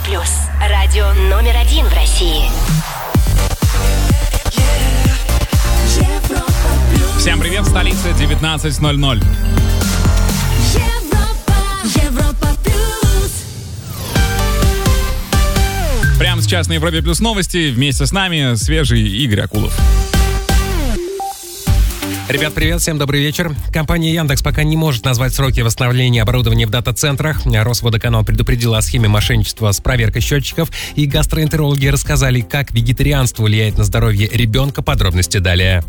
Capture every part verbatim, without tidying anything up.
плюс. Радио номер один в России. Всем привет, столица, девятнадцать ноль ноль. Европа, Европа плюс. Прямо сейчас на Европе плюс новости. Вместе с нами свежий Игорь Акулов. Ребят, привет, всем добрый вечер. Компания Яндекс пока не может назвать сроки восстановления оборудования в дата-центрах. Росводоканал предупредил о схеме мошенничества с проверкой счетчиков, и гастроэнтерологи рассказали, как вегетарианство влияет на здоровье ребенка. Подробности далее.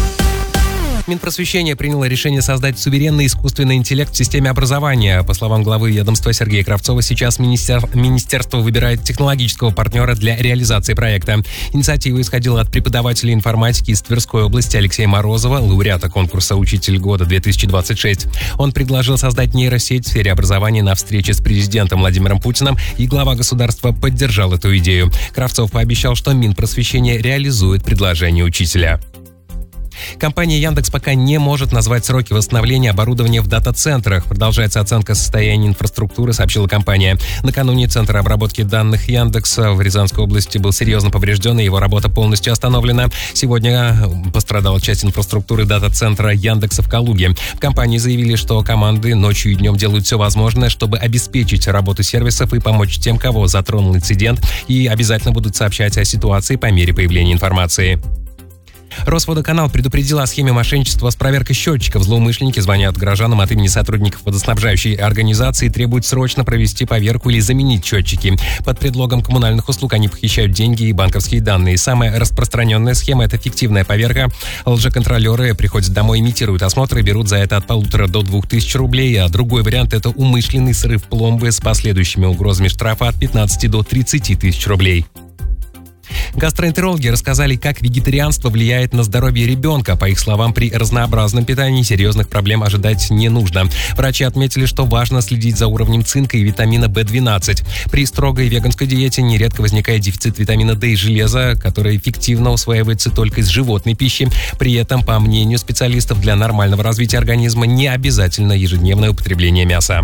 Минпросвещение приняло решение создать суверенный искусственный интеллект в системе образования. По словам главы ведомства Сергея Кравцова, сейчас министер... министерство выбирает технологического партнера для реализации проекта. Инициатива исходила от преподавателя информатики из Тверской области Алексея Морозова, лауреата конкурса «Учитель года-две тысячи двадцать шесть». Он предложил создать нейросеть в сфере образования на встрече с президентом Владимиром Путиным, и глава государства поддержал эту идею. Кравцов пообещал, что Минпросвещение реализует предложение учителя. Компания Яндекс пока не может назвать сроки восстановления оборудования в дата-центрах. Продолжается оценка состояния инфраструктуры, сообщила компания. Накануне Центр обработки данных Яндекса в Рязанской области был серьезно поврежден, и его работа полностью остановлена. Сегодня пострадала часть инфраструктуры дата-центра Яндекса в Калуге. В компании заявили, что команды ночью и днем делают все возможное, чтобы обеспечить работу сервисов и помочь тем, кого затронул инцидент, и обязательно будут сообщать о ситуации по мере появления информации. Росводоканал предупредил о схеме мошенничества с проверкой счетчиков. Злоумышленники звонят горожанам от имени сотрудников водоснабжающей организации и требуют срочно провести поверку или заменить счетчики. Под предлогом коммунальных услуг они похищают деньги и банковские данные. Самая распространенная схема – это фиктивная поверка. Лжеконтролеры приходят домой, имитируют осмотр и берут за это от полутора до двух тысяч рублей. А другой вариант – это умышленный срыв пломбы с последующими угрозами штрафа от пятнадцати до тридцати тысяч рублей. Гастроэнтерологи рассказали, как вегетарианство влияет на здоровье ребенка. По их словам, при разнообразном питании серьезных проблем ожидать не нужно. Врачи отметили, что важно следить за уровнем цинка и витамина бэ двенадцать. При строгой веганской диете нередко возникает дефицит витамина дэ и железа, который эффективно усваивается только из животной пищи. При этом, по мнению специалистов, для нормального развития организма не обязательно ежедневное употребление мяса.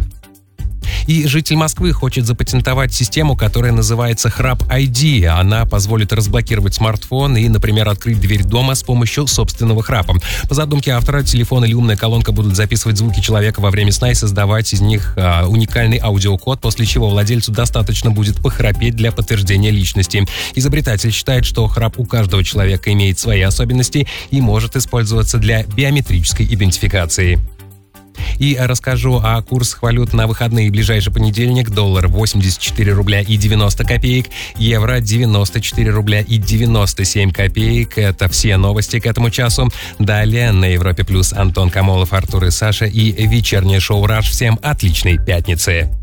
И житель Москвы хочет запатентовать систему, которая называется Храп ай ди. Она позволит разблокировать смартфон и, например, открыть дверь дома с помощью собственного храпа. По задумке автора, телефон или умная колонка будут записывать звуки человека во время сна и создавать из них а, уникальный аудиокод, после чего владельцу достаточно будет похрапеть для подтверждения личности. Изобретатель считает, что храп у каждого человека имеет свои особенности и может использоваться для биометрической идентификации. И расскажу о курсах валют на выходные. Ближайший понедельник: доллар восемьдесят четыре рубля и девяносто копеек, евро девяносто четыре рубля и девяносто семь копеек. Это все новости к этому часу. Далее на Европе плюс Антон Камолов, Артур и Саша и вечернее шоу «Раш». Всем отличной пятницы.